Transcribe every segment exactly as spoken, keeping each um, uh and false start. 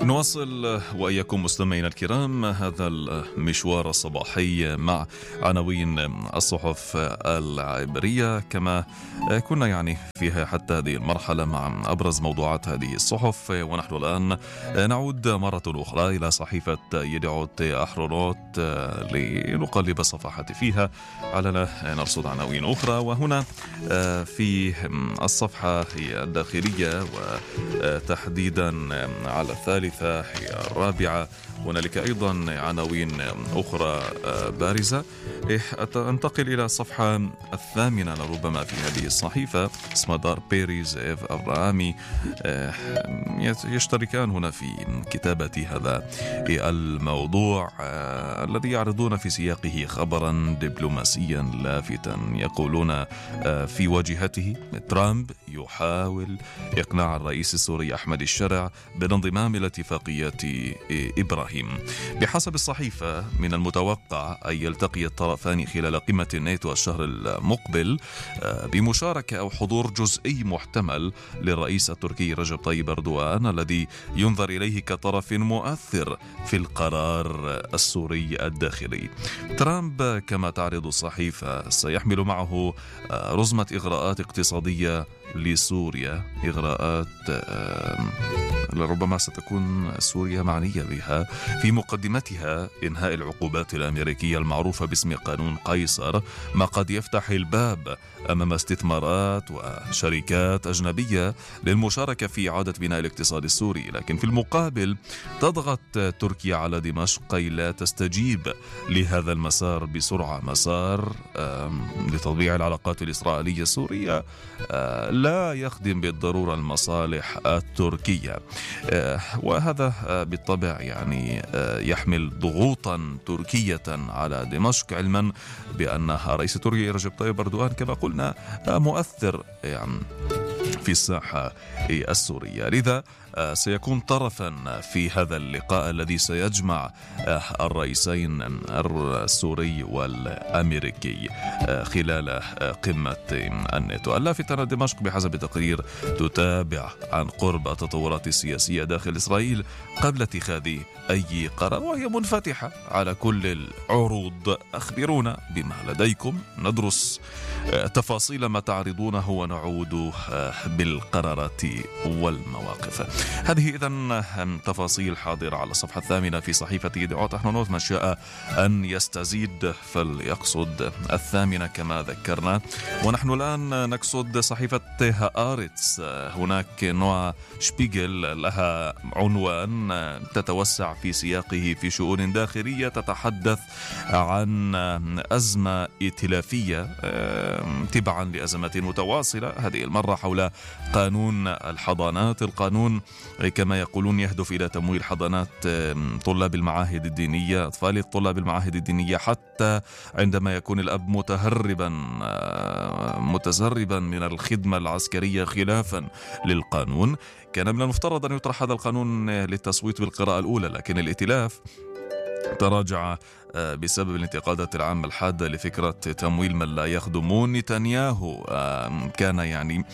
نواصل وإياكم مستمعينا الكرام هذا المشوار الصباحي مع عناوين الصحف العبرية كما كنا يعني فيها حتى هذه المرحلة مع أبرز موضوعات هذه الصحف. ونحن الآن نعود مرة أخرى إلى صحيفة يدعوت أحرونوت لنقلب الصفحات فيها على نرصد عناوين أخرى. وهنا في الصفحة الداخلية وتحديدا على الثالثة هي الرابعة هنالك أيضا عناوين أخرى بارزة. أنتقل إلى الصفحة الثامنة لربما في هذه الصحيفة. سمادار بيريز إيف أبراهامي يشتركان هنا في كتابة هذا الموضوع الذي يعرضون في سياقه خبرا دبلوماسيا لافتا. يقولون في واجهته ترامب يحاول إقناع الرئيس السوري أحمد الشرع بالانضمام إلى اتفاقية إبراهيم. بحسب الصحيفة من المتوقع أن يلتقي الطرفان خلال قمة الناتو الشهر المقبل بمشاركة أو حضور جزئي محتمل للرئيس التركي رجب طيب أردوغان الذي ينظر إليه كطرف مؤثر في القرار السوري الداخلي. ترامب كما تعرض الصحيفة سيحمل معه رزمة إغراءات اقتصادية لسوريا، إغراءات لربما ستكون سوريا معنية بها، في مقدمتها إنهاء العقوبات الأمريكية المعروفة باسم قانون قيصر، ما قد يفتح الباب أمام استثمارات وشركات أجنبية للمشاركة في إعادة بناء الاقتصاد السوري. لكن في المقابل تضغط تركيا على دمشق كي لا تستجيب لهذا المسار بسرعة، مسار لتطبيع العلاقات الإسرائيلية السورية لا يخدم بالضرورة المصالح التركية. وهذا بالطبع يعني يحمل ضغوطا تركية على دمشق، علما بأنها رئيس تركيا رجب طيب أردوغان كما قلنا مؤثر يعني في الساحة السورية، لذا سيكون طرفا في هذا اللقاء الذي سيجمع الرئيسين السوري والأمريكي خلال قمة الناتو. اللافت أن دمشق بحسب تقرير تتابع عن قرب التطورات السياسية داخل إسرائيل قبل اتخاذ أي قرار، وهي منفتحة على كل العروض. أخبرونا بما لديكم، ندرس تفاصيل ما تعرضونه ونعود بالقرارات والمواقف. هذه إذن تفاصيل حاضرة على الصفحة الثامنة في صحيفة يدعوت أحرونوت. من شاء أن يستزيد فليقصد الثامنة كما ذكرنا. ونحن الآن نقصد صحيفة هآرتس. هناك نوع شبيغل لها عنوان تتوسع في سياقه في شؤون داخلية، تتحدث عن أزمة ائتلافية تبعا لأزمات متواصلة، هذه المرة حول قانون الحضانات. القانون كما يقولون يهدف إلى تمويل حضانات طلاب المعاهد الدينية، أطفال طلاب المعاهد الدينية، حتى عندما يكون الأب متهربا متسربا من الخدمة العسكرية خلافا للقانون. كان من المفترض أن يطرح هذا القانون للتصويت بالقراءة الأولى، لكن الائتلاف تراجع بسبب الانتقادات العامة الحادة لفكرة تمويل من لا يخدمون. نتنياهو كان يعني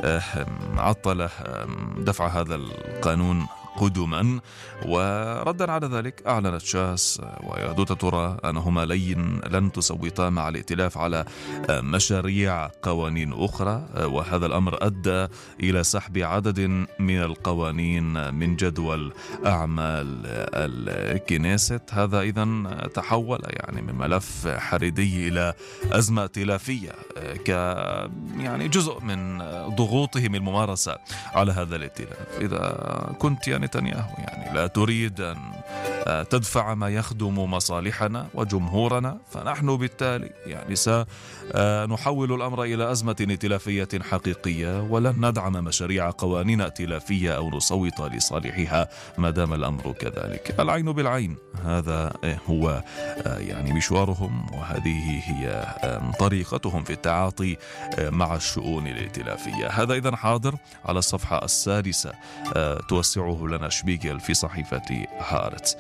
عطل دفع هذا القانون قدما، وردا على ذلك أعلنت شاس ويهدوت ترى أنهما لن لن تصوتا مع الائتلاف على مشاريع قوانين أخرى، وهذا الأمر أدى إلى سحب عدد من القوانين من جدول أعمال الكنيست. هذا إذن تحول يعني من ملف حريدي إلى أزمة ائتلافية ك يعني جزء من ضغوطهم الممارسة على هذا الائتلاف. إذا كنت يعني نتنياهو يعني لا تريد أن تدفع ما يخدم مصالحنا وجمهورنا، فنحن بالتالي يعني سنحول الأمر إلى أزمة ائتلافية حقيقية، ولن ندعم مشاريع قوانين ائتلافية أو نصوت لصالحها ما دام الأمر كذلك. العين بالعين، هذا هو يعني مشوارهم، وهذه هي طريقتهم في التعاطي مع الشؤون الائتلافية. هذا إذن حاضر على الصفحة السادسة توسعه لنا شبيغل في صحيفة هآرتس.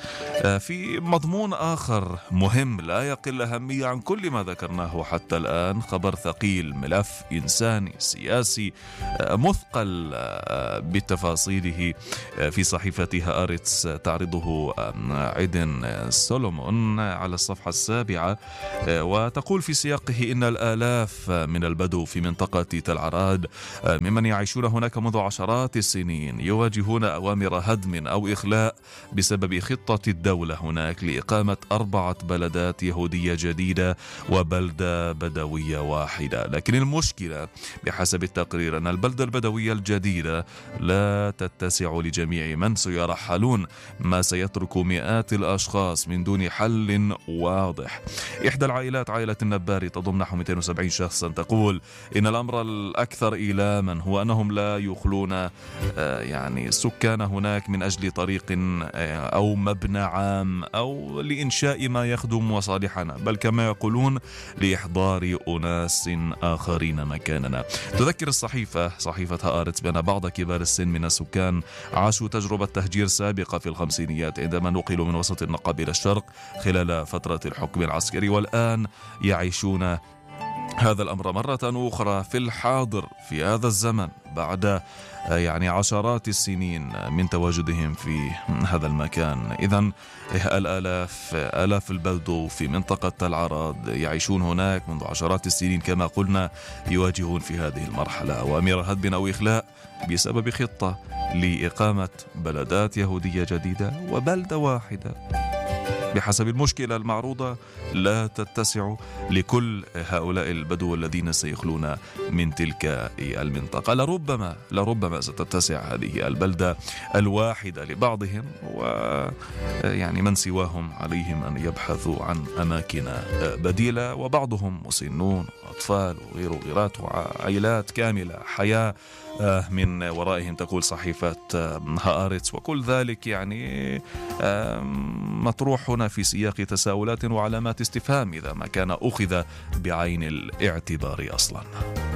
في مضمون آخر مهم لا يقل أهمية عن كل ما ذكرناه حتى الآن، خبر ثقيل، ملف إنساني سياسي مثقل بتفاصيله، في صحيفتها آريتس تعرضه عيدن سولومون على الصفحة السابعة، وتقول في سياقه إن الآلاف من البدو في منطقة تل عراد ممن يعيشون هناك منذ عشرات السنين يواجهون أوامر هدم أو إخلاء بسبب خطة الدولة هناك لإقامة أربعة بلدات يهودية جديدة وبلدة بدوية واحدة. لكن المشكلة بحسب التقرير أن البلدة البدوية الجديدة لا تتسع لجميع من سيرحلون، ما سيترك مئات الأشخاص من دون حل واضح. إحدى العائلات، عائلة النباري، تضم نحو مئتين وسبعين شخصا، تقول إن الأمر الأكثر إيلاما هو أنهم لا يخلون يعني سكان هناك من أجل طريق أو مبنى عام أو لإنشاء ما يخدم مصالحنا، بل كما يقولون لإحضار أناس آخرين مكاننا. تذكر الصحيفة صحيفة آريتس بأن بعض كبار السن من السكان عاشوا تجربة تهجير سابقة في الخمسينيات عندما نقلوا من وسط النقب إلى الشرق خلال فترة الحكم العسكري، والآن يعيشون هذا الأمر مرة أخرى في الحاضر في هذا الزمن بعد يعني عشرات السنين من تواجدهم في هذا المكان. إذن الآلاف آلاف البدو في منطقة تل عراد يعيشون هناك منذ عشرات السنين كما قلنا، يواجهون في هذه المرحلة أوامر هدم أو إخلاء بسبب خطة لإقامة بلدات يهودية جديدة وبلدة واحدة بحسب المشكلة المعروضة لا تتسع لكل هؤلاء البدو الذين سيخلون من تلك المنطقة. لربما لربما ستتسع هذه البلدة الواحدة لبعضهم، ويعني من سواهم عليهم أن يبحثوا عن أماكن بديلة، وبعضهم مسنون، أطفال وغير غيرات وعائلات كاملة، حياة من ورائهم، تقول صحيفة آريتس. وكل ذلك يعني مطروح هنا في سياق تساؤلات وعلامات استفهام إذا ما كان أخذ بعين الاعتبار أصلا.